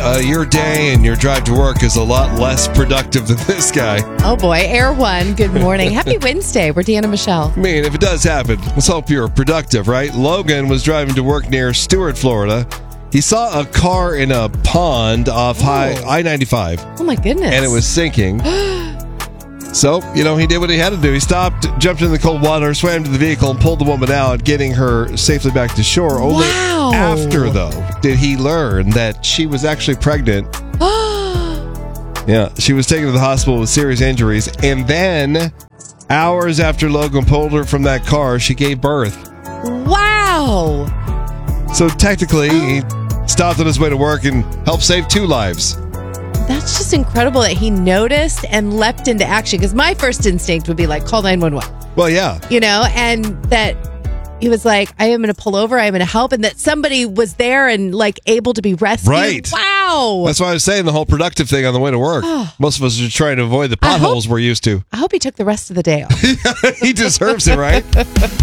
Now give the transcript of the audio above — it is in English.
your day and your drive to work is a lot less productive than this guy. Oh boy, Air One, good morning. Happy Wednesday. We're Deanna Michelle. I mean, if it does happen, let's hope you're productive, right? Logan was driving to work near Stewart, Florida. He saw a car in a pond off I-95. Oh my goodness. And it was sinking. So, he did what he had to do. He stopped, jumped in the cold water, swam to the vehicle, and pulled the woman out, getting her safely back to shore. Only after, though, did he learn that she was actually pregnant. Yeah, she was taken to the hospital with serious injuries. And then, hours after Logan pulled her from that car, she gave birth. Wow. So, technically, he stopped on his way to work and helped save 2 lives. That's just incredible that he noticed and leapt into action, because my first instinct would be like, call 911. Well, yeah. And that he was like, I am going to pull over, I am going to help, and that somebody was there and able to be rescued. Right. Wow. That's why I was saying the whole productive thing on the way to work. Most of us are trying to avoid the potholes we're used to. I hope he took the rest of the day off. He deserves it, right?